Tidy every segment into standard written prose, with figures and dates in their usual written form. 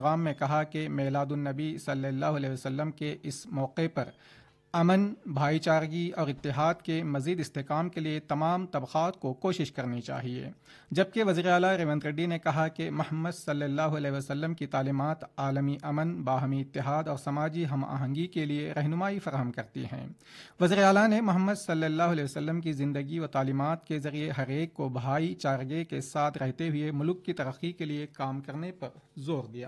پیغام میں کہا کہ میلاد النبی صلی اللہ علیہ وسلم کے اس موقع پر امن، بھائی چارگی اور اتحاد کے مزید استحکام کے لیے تمام طبقات کو کوشش کرنی چاہیے، جبکہ وزیر اعلیٰ ریونت ریڈی نے کہا کہ محمد صلی اللہ علیہ وسلم کی تعلیمات عالمی امن، باہمی اتحاد اور سماجی ہم آہنگی کے لیے رہنمائی فراہم کرتی ہیں۔ وزیر اعلیٰ نے محمد صلی اللہ علیہ وسلم کی زندگی و تعلیمات کے ذریعے ہر ایک کو بھائی چارگی کے ساتھ رہتے ہوئے ملک کی ترقی کے لیے کام کرنے پر زور دیا۔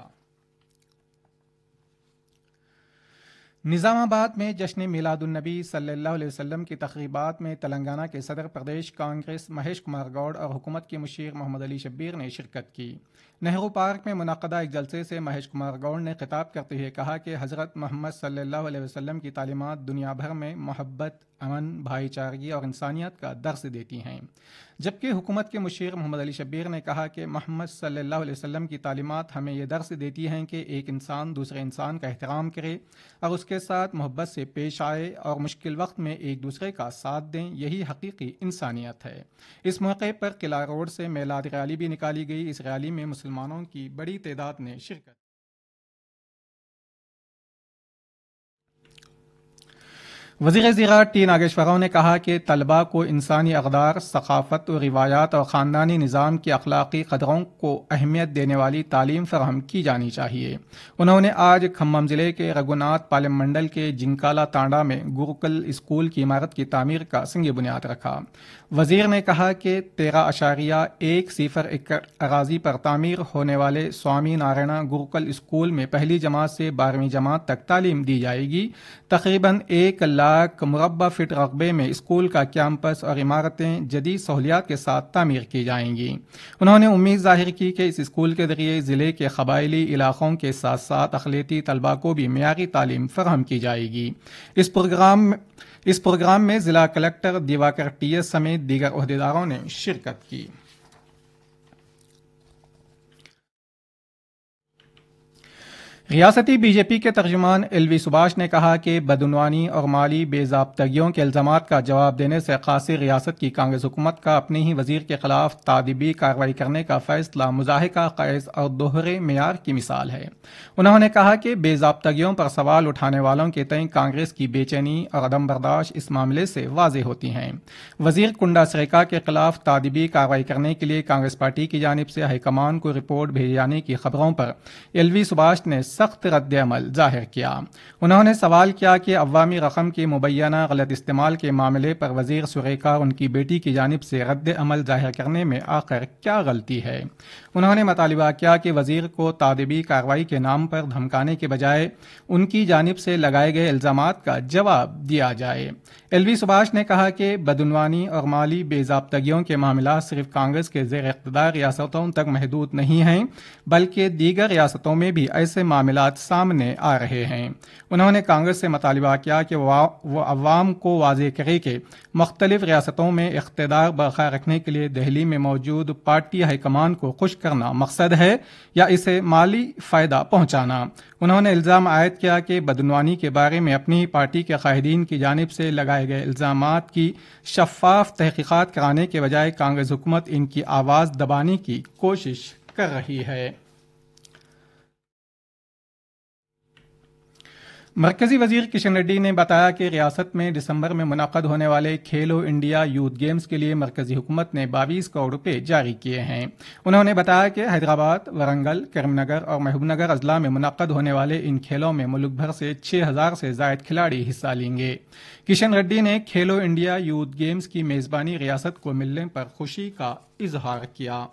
نظام آباد میں جشن میلاد النبی صلی اللہ علیہ وسلم کی تقریبات میں تلنگانہ کے صدر پردیش کانگریس مہیش کمار گوڑ اور حکومت کے مشیر محمد علی شبیر نے شرکت کی۔ نہرو پارک میں منعقدہ ایک جلسے سے مہیش کمار گوڑ نے خطاب کرتے ہوئے کہا کہ حضرت محمد صلی اللہ علیہ وسلم کی تعلیمات دنیا بھر میں محبت، امن، بھائی چارگی اور انسانیت کا درس دیتی ہیں، جبکہ حکومت کے مشیر محمد علی شبیر نے کہا کہ محمد صلی اللہ علیہ وسلم کی تعلیمات ہمیں یہ درس دیتی ہیں کہ ایک انسان دوسرے انسان کا احترام کرے اور اس کے ساتھ محبت سے پیش آئے اور مشکل وقت میں ایک دوسرے کا ساتھ دیں، یہی حقیقی انسانیت ہے۔ اس موقع پر قلعہ روڈ سے میلاد ریلی بھی نکالی گئی۔ اس ریلی میں مسلمانوں کی بڑی تعداد نے شرکت۔ وزیر زراعت ٹی ناگیشور راؤ نے کہا کہ طلباء کو انسانی اقدار، ثقافت و روایات اور خاندانی نظام کی اخلاقی قدروں کو اہمیت دینے والی تعلیم فراہم کی جانی چاہیے۔ انہوں نے آج کھمم ضلع کے رگھوناتھ پالم منڈل کے جنکالا تانڈا میں گروکل اسکول کی عمارت کی تعمیر کا سنگ بنیاد رکھا۔ وزیر نے کہا کہ 13.10 ایکڑ اراضی پر تعمیر ہونے والے سوامی نارائنا گروکل اسکول میں پہلی جماعت سے 12ویں جماعت تک تعلیم دی جائے گی۔ تقریباً 1 لاکھ مربع فٹ رقبے میں اسکول کا کیمپس اور عمارتیں جدید سہولیات کے ساتھ تعمیر کی جائیں گی۔ انہوں نے امید ظاہر کی کہ اس اسکول کے ذریعے ضلع کے قبائلی علاقوں کے ساتھ ساتھ اقلیتی طلباء کو بھی معیاری تعلیم فراہم کی جائے گی۔ اس پروگرام میں ضلع کلکٹر دیواکر ٹی ایس سمیت دیگر عہدیداروں نے شرکت کی۔ ریاستی بی جے پی کے ترجمان ایل وی سبھاش نے کہا کہ بدعنوانی اور مالی بے ضابطگیوں کے الزامات کا جواب دینے سے قاصر ریاست کی کانگریس حکومت کا اپنے ہی وزیر کے خلاف تادیبی کارروائی کرنے کا فیصلہ مضحکہ خیز اور دوہرے معیار کی مثال ہے۔ انہوں نے کہا کہ بے ضابطگیوں پر سوال اٹھانے والوں کے تئیں کانگریس کی بے چینی اور عدم برداشت اس معاملے سے واضح ہوتی ہیں۔ وزیر کنڈا سریکا کے خلاف تادیبی کارروائی کرنے کے لیے کانگریس پارٹی کی جانب سے ہائی کمان کو رپورٹ بھیجے جانے کی خبروں پر ایل وی سبھاش نے سخت رد عمل ظاہر کیا۔ انہوں نے سوال کیا کہ عوامی رقم کے مبینہ غلط استعمال کے معاملے پر وزیر سریکا اور ان کی بیٹی کی جانب سے رد عمل ظاہر کرنے میں آخر کیا غلطی ہے۔ انہوں نے مطالبہ کیا کہ وزیر کو تادیبی کارروائی کے نام پر دھمکانے کے بجائے ان کی جانب سے لگائے گئے الزامات کا جواب دیا جائے۔ ایل وی سبھاش نے کہا کہ بدعنوانی اور مالی بے ضابطگیوں کے معاملات صرف کانگریس کے زیر اقتدار ریاستوں تک محدود نہیں ہیں، بلکہ دیگر ریاستوں میں بھی ایسے معاملات سامنے آ رہے ہیں۔ انہوں نے کانگریس سے مطالبہ کیا کہ وہ عوام کو واضح کرے کہ مختلف ریاستوں میں اقتدار برقرار رکھنے کے لیے دہلی میں موجود پارٹی ہائی کمان کو خوش کرنا مقصد ہے یا اسے مالی فائدہ پہنچانا۔ انہوں نے الزام عائد کیا کہ بدعنوانی کے بارے میں اپنی پارٹی کے قائدین کی جانب سے لگائے گئے الزامات کی شفاف تحقیقات کرانے کے بجائے کانگریس حکومت ان کی آواز دبانے کی کوشش کر رہی ہے۔ مرکزی وزیر کشن ریڈی نے بتایا کہ ریاست میں دسمبر میں منعقد ہونے والے کھیلو انڈیا یوتھ گیمز کے لیے مرکزی حکومت نے 22 کروڑ روپے جاری کیے ہیں۔ انہوں نے بتایا کہ حیدرآباد، ورنگل، کریم نگر اور محبوب نگر اضلاع میں منعقد ہونے والے ان کھیلوں میں ملک بھر سے 6000 سے زائد کھلاڑی حصہ لیں گے۔ کشن ریڈی نے کھیلو انڈیا یوتھ گیمز کی میزبانی ریاست کو ملنے پر خوشی کا اظہار کیا۔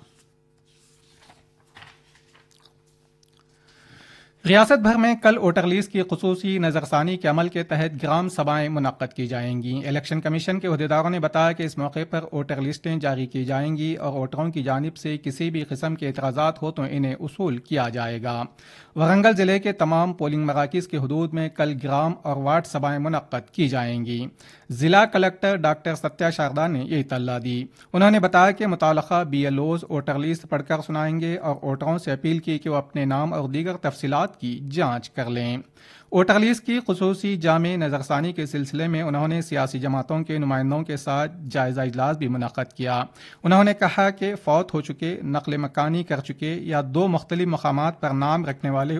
ریاست بھر میں کل ووٹر لیسٹ کی خصوصی نظرثانی کے عمل کے تحت گرام سبھائیں منعقد کی جائیں گی۔ الیکشن کمیشن کے عہدیداروں نے بتایا کہ اس موقع پر ووٹر لسٹیں جاری کی جائیں گی اور ووٹروں کی جانب سے کسی بھی قسم کے اعتراضات ہو تو انہیں وصول کیا جائے گا۔ ورنگل ضلع کے تمام پولنگ مراکز کے حدود میں کل گرام اور وارڈ سبھائیں منعقد کی جائیں گی۔ ضلع کلکٹر ڈاکٹر ستیہ شاردا نے یہ اطلاع دی۔ انہوں نے بتایا کہ متعلقہ BLOز ووٹر لسٹ پڑھ کر سنائیں گے اور ووٹروں سے اپیل کی کہ وہ اپنے نام اور دیگر تفصیلات معلومات کی جانچ کر لیں۔ ووٹر لیسٹ کی خصوصی جامع نظرثانی کے سلسلے میں انہوں نے سیاسی جماعتوں کے نمائندوں کے ساتھ جائزہ اجلاس بھی منعقد کیا۔ انہوں نے کہا کہ فوت ہو چکے، نقل مکانی کر چکے یا 2 مختلف مقامات پر نام رکھنے والے